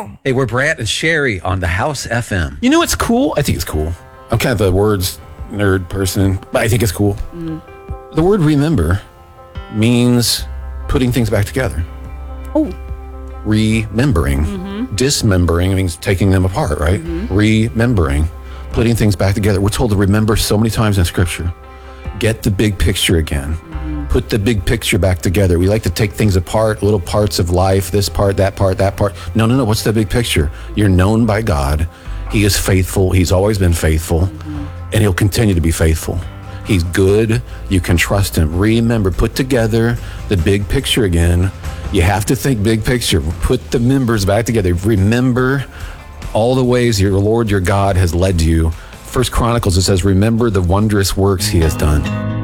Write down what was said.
Hey, we're Brant and Sherry on the House FM. You know what's cool? I think it's cool. I'm kind of a words nerd person, but I think it's cool. The word remember means putting things back together. Oh. Remembering. Dismembering means taking them apart, right? Remembering. Putting things back together. We're told to remember so many times in Scripture. Get the big picture again. Put the big picture back together. We like to take things apart, little parts of life, this part, that part, that part. No. What's the big picture? You're known by God. He is faithful. He's always been faithful. And he'll continue to be faithful. He's good. You can trust him. Remember, put together the big picture again. You have to think big picture. Put the members back together. Remember all the ways your Lord, your God has led you. First Chronicles, it says, remember the wondrous works he has done.